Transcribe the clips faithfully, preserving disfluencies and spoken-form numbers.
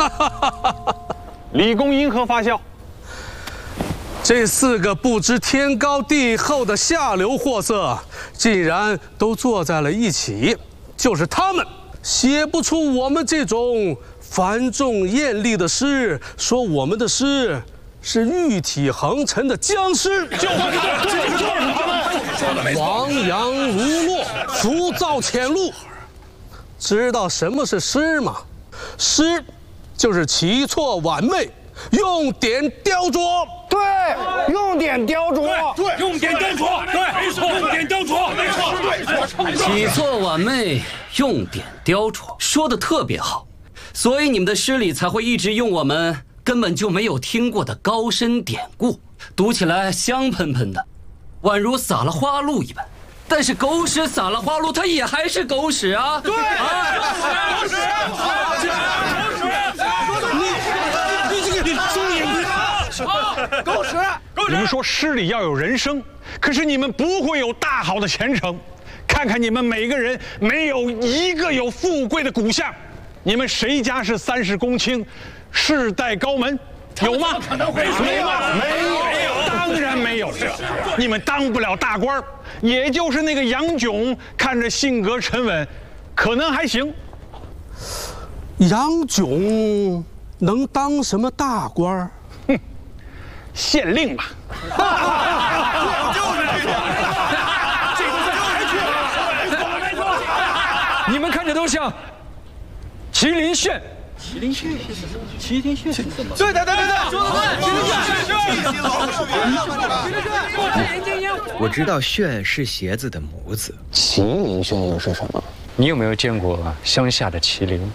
哈哈哈哈！ 李公因何发笑？ 这四个不知天高地厚的下流货色，竟然都坐在了一起，就是他们写不出我们这种繁重艳丽的诗，说我们的诗是玉体横陈的僵尸， 就是他们， 亡羊如落，浮躁浅露。知道什么是诗吗？诗就是奇错晚媚，用典雕琢。 对，用典雕琢。 对，用典雕琢。对，没错，用典雕琢。没错，没错。 奇错晚媚，用典雕琢，说的特别好。所以你们的诗里才会一直用我们根本就没有听过的高深典故，读起来香喷喷的，宛如撒了花露一般。但是狗屎撒了花露，它也还是狗屎啊！ 对， 啊， 狗屎，狗屎，你你这个你睁眼不看， 狗屎！ 你们说诗里要有人生，可是你们不会有大好的前程。看看你们每个人，没有一个有富贵的骨相。你们谁家是三世公卿，世代高门？有吗？ 可能会有吗？没有，当然没有。你们当不了大官，也就是那个杨炯，看着性格沉稳，可能还行。 杨炯能当什么大官？ 哼，县令吧。 就是这个。 你们看着都像麒麟炫。 麒麟炫，麒麟炫是什么？ 对对对对对， 说的对。我知道炫是鞋子的模子， 麒麟炫又是什么？ 你有没有见过乡下的麒麟？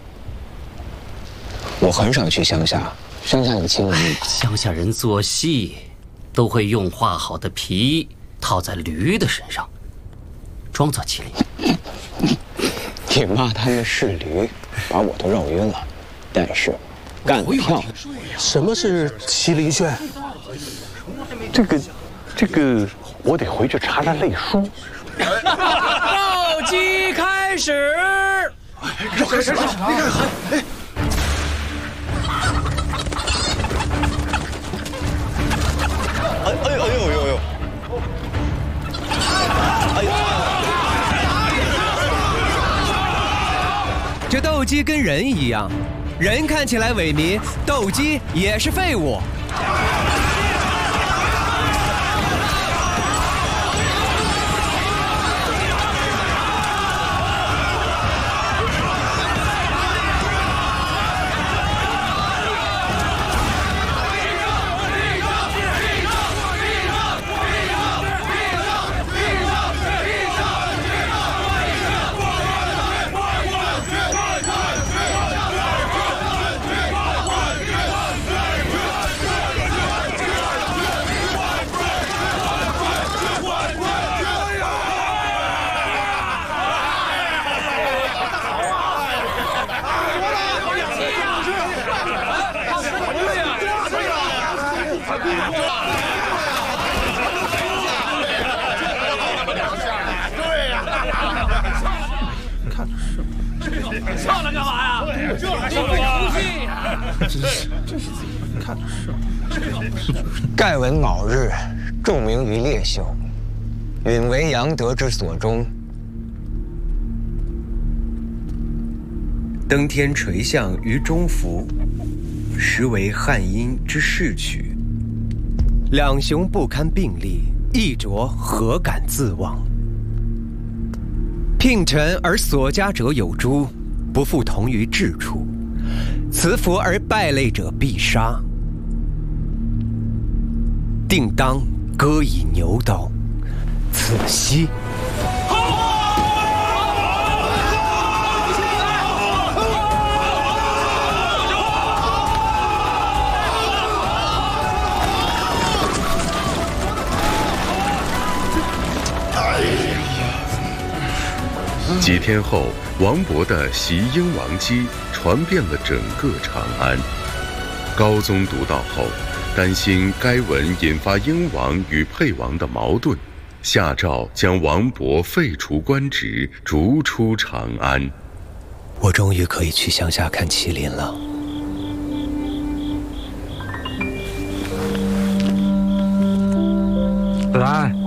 我很少去乡下，乡下有麒麟。 乡下人做戏都会用画好的皮套在驴的身上，装作麒麟。 你骂他们是驴，把我都绕晕了。但是，干得漂亮。 什么是麒麟炫？ 这个，这个，我得回去查查类书。 暴击开始！ 要开始了！你看，哎。 哎哎哎呦呦呦！哎呀！ 这斗鸡跟人一样，人看起来萎靡，斗鸡也是废物。 上来干嘛呀？这就是游戏呀！ 真是，真是，你看是。 盖闻卯日，著名于烈秀，允为杨德之所终。登天垂象于中府，实为汉阴之序曲。两雄不堪并立，一着何敢自忘？聘臣而所加者有诸，不复同于至处。辞佛而败类者必杀。定当割以牛刀，此夕。 几天后，王勃的《袭英王姬》传遍了整个长安。高宗读到后，担心该文引发英王与沛王的矛盾，下诏将王勃废除官职，逐出长安。 我终于可以去乡下看麒麟了。 子安。